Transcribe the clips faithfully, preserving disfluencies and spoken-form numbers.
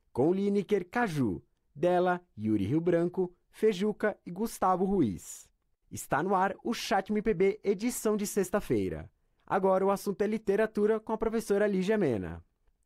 com Lineker Caju, dela, Yuri Rio Branco, Fejuca e Gustavo Ruiz. Está no ar o Chat M P B, edição de sexta-feira. Agora o assunto é literatura com a professora Lígia Mena.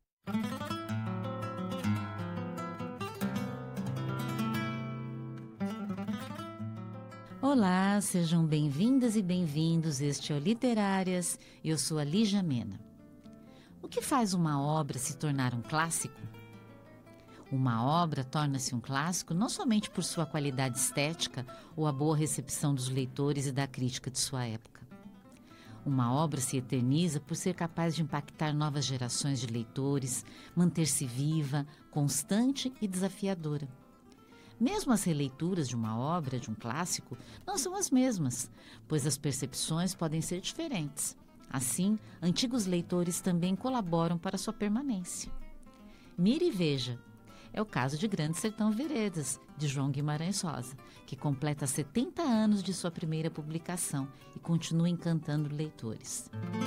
Olá, sejam bem-vindas e bem-vindos. Este é o Literárias e eu sou a Lígia Mena. O que faz uma obra se tornar um clássico? Uma obra torna-se um clássico não somente por sua qualidade estética ou a boa recepção dos leitores e da crítica de sua época. Uma obra se eterniza por ser capaz de impactar novas gerações de leitores, manter-se viva, constante e desafiadora. Mesmo as releituras de uma obra, de um clássico, não são as mesmas, pois as percepções podem ser diferentes. Assim, antigos leitores também colaboram para sua permanência. Mire e veja. É o caso de Grande Sertão Veredas, de João Guimarães Rosa, que completa setenta anos de sua primeira publicação e continua encantando leitores.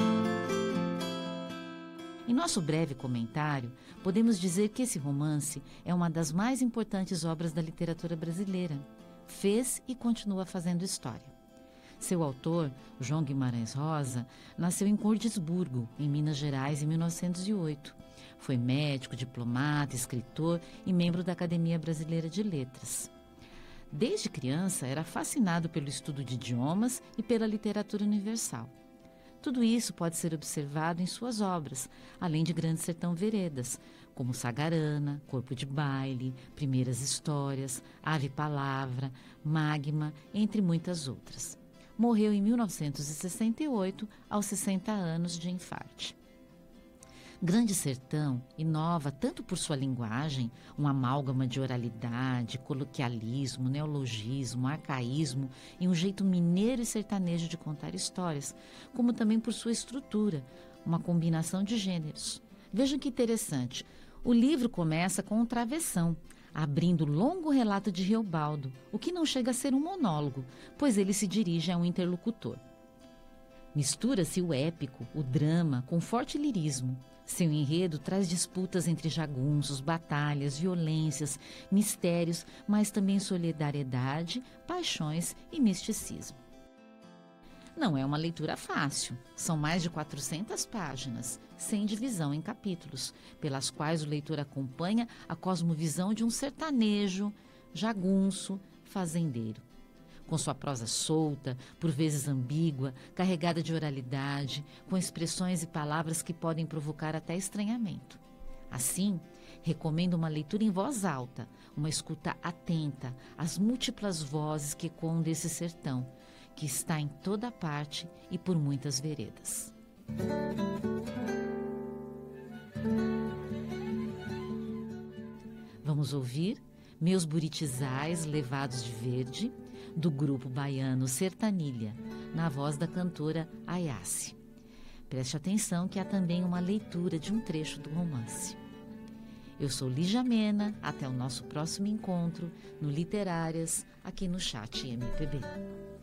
Em nosso breve comentário, podemos dizer que esse romance é uma das mais importantes obras da literatura brasileira. Fez e continua fazendo história. Seu autor, João Guimarães Rosa, nasceu em Cordisburgo, em Minas Gerais, em mil novecentos e oito. Foi médico, diplomata, escritor e membro da Academia Brasileira de Letras. Desde criança, era fascinado pelo estudo de idiomas e pela literatura universal. Tudo isso pode ser observado em suas obras, além de Grande Sertão Veredas, como Sagarana, Corpo de Baile, Primeiras Histórias, Ave Palavra, Magma, entre muitas outras. Morreu em mil novecentos e sessenta e oito, aos sessenta anos de infarte. Grande Sertão inova tanto por sua linguagem, um amálgama de oralidade, coloquialismo, neologismo, arcaísmo e um jeito mineiro e sertanejo de contar histórias, como também por sua estrutura, uma combinação de gêneros. Vejam que interessante, o livro começa com um travessão, abrindo longo relato de Reobaldo, o que não chega a ser um monólogo, pois ele se dirige a um interlocutor. Mistura-se o épico, o drama, com forte lirismo. Seu enredo traz disputas entre jagunços, batalhas, violências, mistérios, mas também solidariedade, paixões e misticismo. Não é uma leitura fácil. São mais de quatrocentas páginas, sem divisão em capítulos, pelas quais o leitor acompanha a cosmovisão de um sertanejo, jagunço, fazendeiro. Com sua prosa solta, por vezes ambígua, carregada de oralidade, com expressões e palavras que podem provocar até estranhamento. Assim, recomendo uma leitura em voz alta, uma escuta atenta às múltiplas vozes que ecoam desse sertão, que está em toda parte e por muitas veredas. Vamos ouvir Meus Buritizais Levados de Verde, do grupo baiano Sertanilha, na voz da cantora Ayassi. Preste atenção que há também uma leitura de um trecho do romance. Eu sou Lígia Mena, até o nosso próximo encontro no Literárias, aqui no Chat M P B.